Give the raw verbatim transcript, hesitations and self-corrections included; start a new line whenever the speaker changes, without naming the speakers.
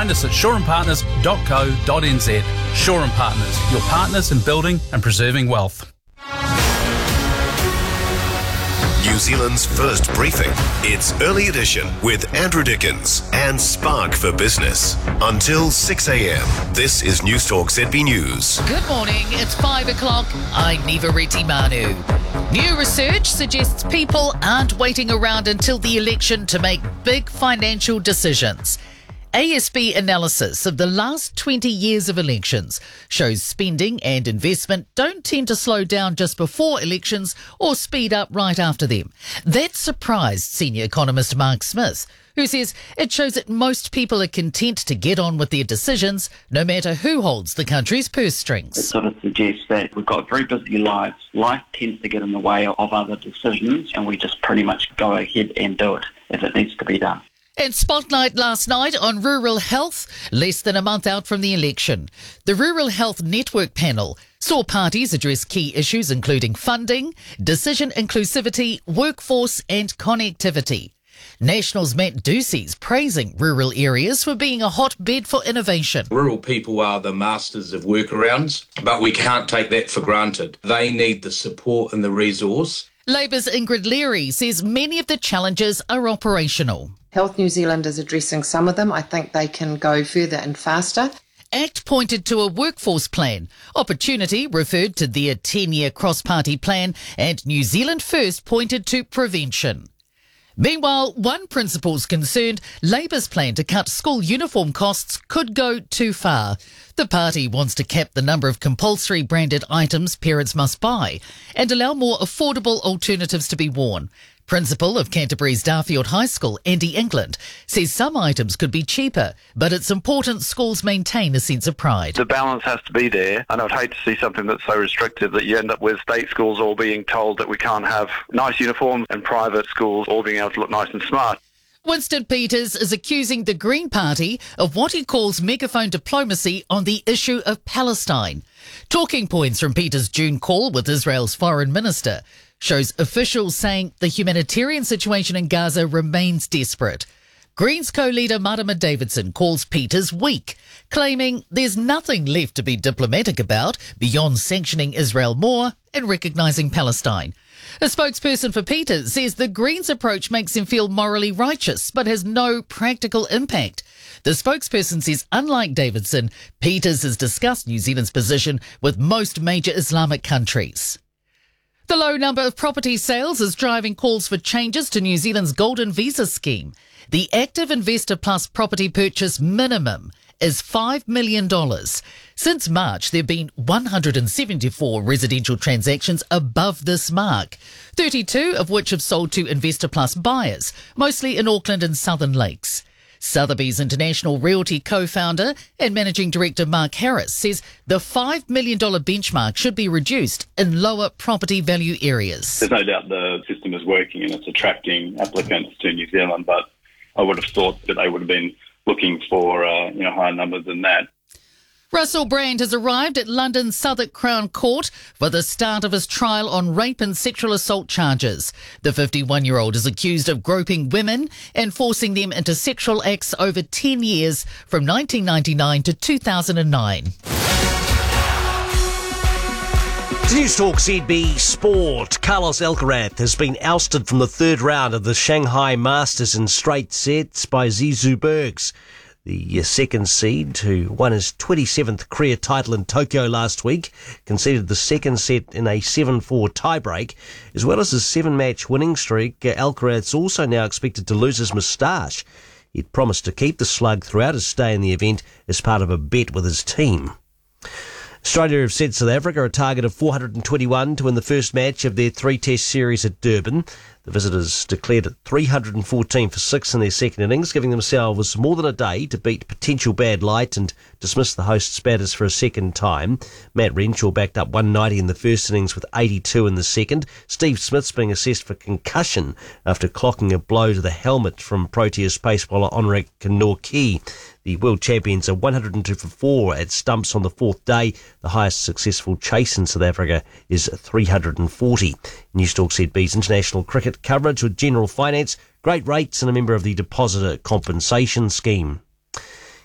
find us at shore and partners dot co dot n z. Shore and Partners, your partners in building and preserving wealth.
New Zealand's first briefing. It's Early Edition with Andrew Dickens and Spark for Business. Until six a.m. This is Newstalk Z B News.
Good morning, it's five o'clock. I'm Neva Retimanu. New research suggests people aren't waiting around until the election to make big financial decisions. A S B analysis of the last twenty years of elections shows spending and investment don't tend to slow down just before elections or speed up right after them. That surprised senior economist Mark Smith, who says it shows that most people are content to get on with their decisions, no matter who holds the country's purse strings.
It sort of suggests that we've got very busy lives. Life tends to get in the way of other decisions, and we just pretty much go ahead and do it if it needs to be done.
And Spotlight last night on rural health, less than a month out from the election. The Rural Health Network panel saw parties address key issues including funding, decision inclusivity, workforce and connectivity. National's Matt Ducey's praising rural areas for being a hotbed for innovation.
Rural people are the masters of workarounds, but we can't take that for granted. They need the support and the resource.
Labour's Ingrid Leary says many of the challenges are operational.
Health New Zealand is addressing some of them. I think they can go further and faster.
ACT pointed to a workforce plan. Opportunity referred to their ten-year cross-party plan, and New Zealand First pointed to prevention. Meanwhile, one principal's concerned Labour's plan to cut school uniform costs could go too far. The party wants to cap the number of compulsory branded items parents must buy and allow more affordable alternatives to be worn. Principal of Canterbury's Darfield High School, Andy England, says some items could be cheaper, but it's important schools maintain a sense of pride.
The balance has to be there, and I'd hate to see something that's so restrictive that you end up with state schools all being told that we can't have nice uniforms and private schools all being able to look nice and smart.
Winston Peters is accusing the Green Party of what he calls megaphone diplomacy on the issue of Palestine. Talking points from Peters' June call with Israel's foreign minister shows officials saying the humanitarian situation in Gaza remains desperate. Greens co-leader Marama Davidson calls Peters weak, claiming there's nothing left to be diplomatic about beyond sanctioning Israel more and recognising Palestine. A spokesperson for Peters says the Greens' approach makes him feel morally righteous but has no practical impact. The spokesperson says, unlike Davidson, Peters has discussed New Zealand's position with most major Islamic countries. The low number of property sales is driving calls for changes to New Zealand's Golden Visa scheme. The Active Investor Plus property purchase minimum is five million dollars. Since March, there have been one hundred seventy-four residential transactions above this mark, thirty-two of which have sold to Investor Plus buyers, mostly in Auckland and Southern Lakes. Sotheby's International Realty co-founder and managing director Mark Harris says the five million dollars benchmark should be reduced in lower property value areas.
There's no doubt the system is working and it's attracting applicants to New Zealand, but I would have thought that they would have been looking for uh, you know higher numbers than that.
Russell Brand has arrived at London's Southwark Crown Court for the start of his trial on rape and sexual assault charges. The fifty-one-year-old is accused of groping women and forcing them into sexual acts over ten years from nineteen ninety-nine to two thousand nine.
To Newstalk Z B Sport, Carlos Alcaraz has been ousted from the third round of the Shanghai Masters in straight sets by Zizou Bergs. The second seed, who won his twenty-seventh career title in Tokyo last week, conceded the second set in a seven four tiebreak. As well as his seven-match winning streak, Alcaraz also now expected to lose his moustache. He'd promised to keep the slug throughout his stay in the event as part of a bet with his team. Australia have set South Africa a target of four hundred twenty-one to win the first match of their three-test series at Durban. The visitors declared at three hundred fourteen for six in their second innings, giving themselves more than a day to beat potential bad light and dismiss the hosts' batters for a second time. Matt Renshaw backed up one ninety in the first innings with eighty-two in the second. Steve Smith's being assessed for concussion after clocking a blow to the helmet from Proteas pace bowler Onrak Nortje. The world champions are one hundred two for four at stumps on the fourth day. The highest successful chase in South Africa is three hundred forty. Newstalk Z B's international cricket coverage with General Finance, great rates and a member of the Depositor Compensation Scheme.